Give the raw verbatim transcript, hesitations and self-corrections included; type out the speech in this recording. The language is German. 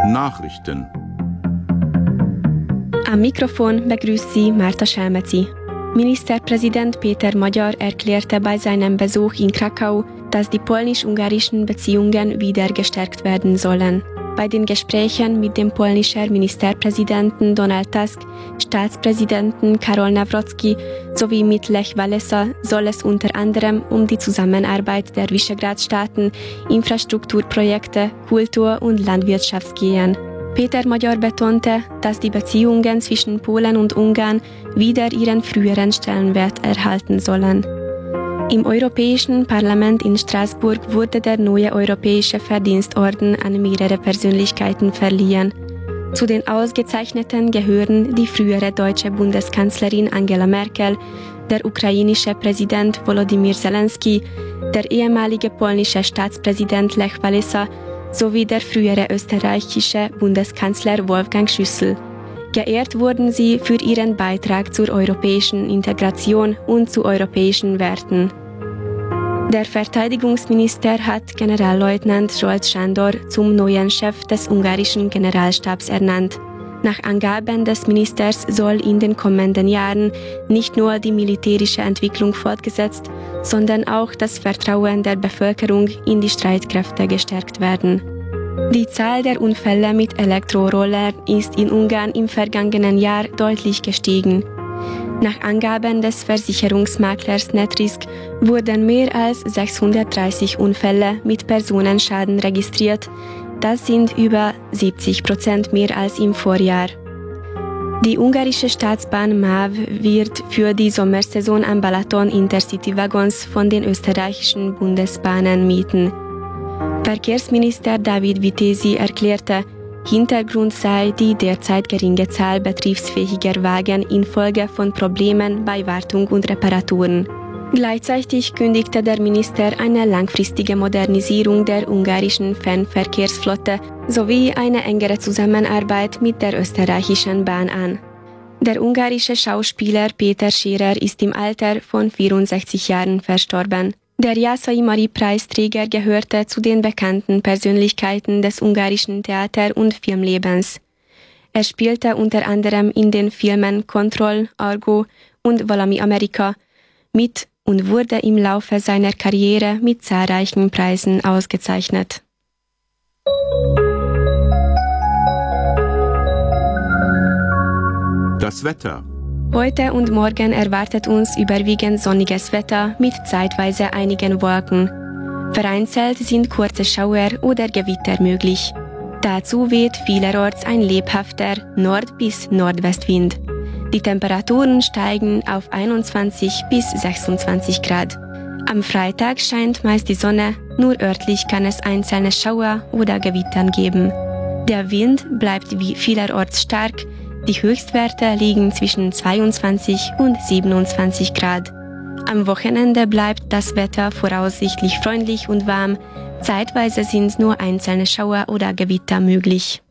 Nachrichten. Am Mikrofon begrüßt Sie Marta Schelmezi. Ministerpräsident Peter Magyar erklärte bei seinem Besuch in Krakau, dass die polnisch-ungarischen Beziehungen wieder gestärkt werden sollen. Bei den Gesprächen mit dem polnischen Ministerpräsidenten Donald Tusk, Staatspräsidenten Karol Nawrocki sowie mit Lech Walesa soll es unter anderem um die Zusammenarbeit der Visegrad-Staaten, Infrastrukturprojekte, Kultur und Landwirtschaft gehen. Peter Magyar betonte, dass die Beziehungen zwischen Polen und Ungarn wieder ihren früheren Stellenwert erhalten sollen. Im Europäischen Parlament in Straßburg wurde der neue Europäische Verdienstorden an mehrere Persönlichkeiten verliehen. Zu den Ausgezeichneten gehören die frühere deutsche Bundeskanzlerin Angela Merkel, der ukrainische Präsident Volodymyr Zelensky, der ehemalige polnische Staatspräsident Lech Walesa sowie der frühere österreichische Bundeskanzler Wolfgang Schüssel. Geehrt wurden sie für ihren Beitrag zur europäischen Integration und zu europäischen Werten. Der Verteidigungsminister hat Generalleutnant Zsolt Sándor zum neuen Chef des ungarischen Generalstabs ernannt. Nach Angaben des Ministers soll in den kommenden Jahren nicht nur die militärische Entwicklung fortgesetzt, sondern auch das Vertrauen der Bevölkerung in die Streitkräfte gestärkt werden. Die Zahl der Unfälle mit Elektrorollern ist in Ungarn im vergangenen Jahr deutlich gestiegen. Nach Angaben des Versicherungsmaklers Netrisk wurden mehr als sechshundertdreißig Unfälle mit Personenschaden registriert. Das sind über siebzig Prozent mehr als im Vorjahr. Die ungarische Staatsbahn MÁV wird für die Sommersaison am Balaton Intercity-Waggons von den österreichischen Bundesbahnen mieten. Verkehrsminister Dávid Vitézi erklärte, Hintergrund sei die derzeit geringe Zahl betriebsfähiger Wagen infolge von Problemen bei Wartung und Reparaturen. Gleichzeitig kündigte der Minister eine langfristige Modernisierung der ungarischen Fernverkehrsflotte sowie eine engere Zusammenarbeit mit der österreichischen Bahn an. Der ungarische Schauspieler Péter Scherer ist im Alter von vierundsechzig Jahren verstorben. Der Jászai Mari-Preisträger gehörte zu den bekannten Persönlichkeiten des ungarischen Theater- und Filmlebens. Er spielte unter anderem in den Filmen Kontroll, Argo und Valami Amerika mit und wurde im Laufe seiner Karriere mit zahlreichen Preisen ausgezeichnet. Das Wetter. Heute und morgen erwartet uns überwiegend sonniges Wetter mit zeitweise einigen Wolken. Vereinzelt sind kurze Schauer oder Gewitter möglich. Dazu weht vielerorts ein lebhafter Nord- bis Nordwestwind. Die Temperaturen steigen auf einundzwanzig bis sechsundzwanzig Grad. Am Freitag scheint meist die Sonne, nur örtlich kann es einzelne Schauer oder Gewittern geben. Der Wind bleibt wie vielerorts stark. Die Höchstwerte liegen zwischen zweiundzwanzig und siebenundzwanzig Grad. Am Wochenende bleibt das Wetter voraussichtlich freundlich und warm. Zeitweise sind nur einzelne Schauer oder Gewitter möglich.